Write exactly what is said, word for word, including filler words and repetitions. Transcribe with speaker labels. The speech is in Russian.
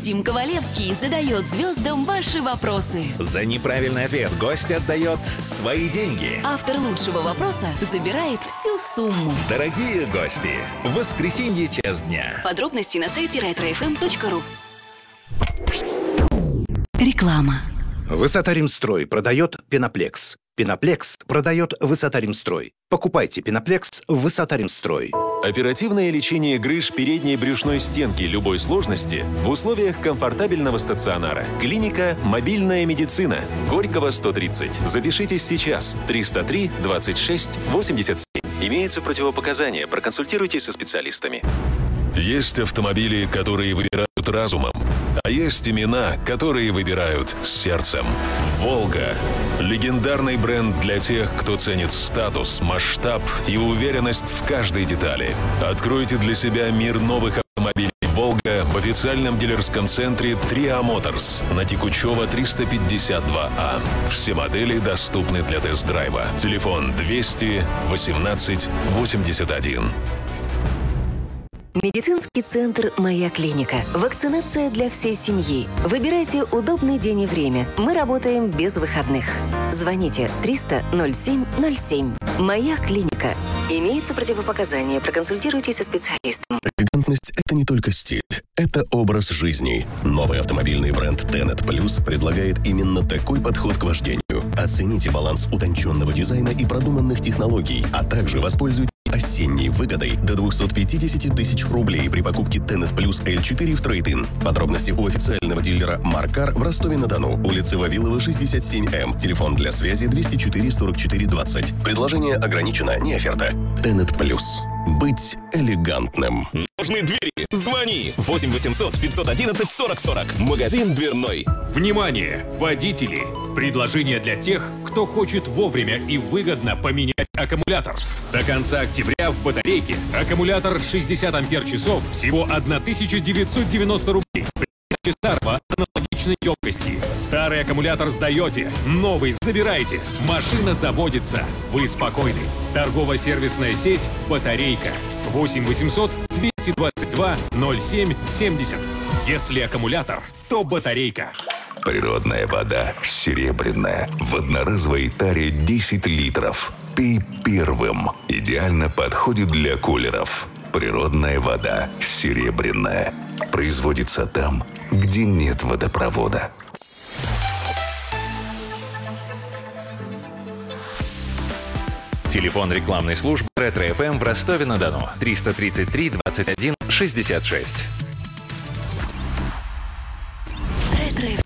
Speaker 1: Максим Ковалевский задает звездам ваши вопросы.
Speaker 2: За неправильный ответ гость отдает свои деньги.
Speaker 1: Автор лучшего вопроса забирает всю сумму.
Speaker 2: Дорогие гости, в воскресенье час дня.
Speaker 1: Подробности на сайте ретро эф эм точка ру. Реклама.
Speaker 3: Высота-Римстрой продает Пеноплекс. Пеноплекс продает Высота-Римстрой. Покупайте Пеноплекс в Высота-Римстрой.
Speaker 4: Оперативное лечение грыж передней брюшной стенки любой сложности в условиях комфортабельного стационара. Клиника «Мобильная медицина». Горького, сто тридцать. Запишитесь сейчас. триста три двадцать шесть восемьдесят семь. Имеются противопоказания. Проконсультируйтесь со специалистами. Есть автомобили, которые выбирают разумом, а есть имена, которые выбирают сердцем. «Волга» — легендарный бренд для тех, кто ценит статус, масштаб и уверенность в каждой детали. Откройте для себя мир новых автомобилей «Волга» в официальном дилерском центре «Триа Моторс» на Текучева триста пятьдесят два А. Все модели доступны для тест-драйва. Телефон двести восемнадцать восемьдесят один.
Speaker 5: Медицинский центр «Моя клиника». Вакцинация для всей семьи. Выбирайте удобный день и время. Мы работаем без выходных. Звоните триста ноль семь ноль семь. «Моя клиника». Имеются противопоказания. Проконсультируйтесь со специалистом.
Speaker 6: Элегантность – это не только стиль. Это образ жизни. Новый автомобильный бренд Tenet Plus предлагает именно такой подход к вождению. Оцените баланс утонченного дизайна и продуманных технологий, а также воспользуйтесь осенней выгодой до двести пятьдесят тысяч рублей при покупке Tenet Plus эл четыре в трейд-ин. Подробности у официального дилера Маркар в Ростове-на-Дону, улица Вавилова, шестьдесят семь М. Телефон для связи двести четыре сорок четыре двадцать. Предложение ограничено, не оферта. Tenet Plus. Быть элегантным.
Speaker 7: Нужны двери? Звони! восемь восемьсот пятьсот одиннадцать сорок сорок. Магазин дверной.
Speaker 8: Внимание, водители! Предложение для тех, кто хочет вовремя и выгодно поменять аккумулятор. До конца октября в батарейке аккумулятор шестьдесят ампер-часов всего тысяча девятьсот девяносто рублей. Старого аналогичной емкости. Старый аккумулятор сдаете, новый забираете. Машина заводится. Вы спокойны. Торгово-сервисная сеть «Батарейка». восемь восемьсот двести двадцать два ноль семь семьдесят. Если аккумулятор, то батарейка.
Speaker 9: Природная вода серебряная. В одноразовой таре десять литров. Пей первым. Идеально подходит для кулеров. Природная вода серебряная. Производится там, где нет водопровода.
Speaker 2: Телефон рекламной службы Ретро эф эм в Ростове-на-Дону. триста тридцать три двадцать один шестьдесят шесть.
Speaker 1: Ретро эф